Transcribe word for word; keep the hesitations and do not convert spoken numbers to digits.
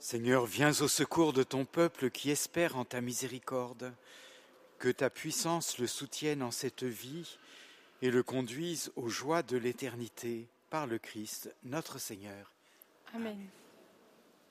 Seigneur, viens au secours de ton peuple qui espère en ta miséricorde. Que ta puissance le soutienne en cette vie et le conduise aux joies de l'éternité par le Christ, notre Seigneur. Amen.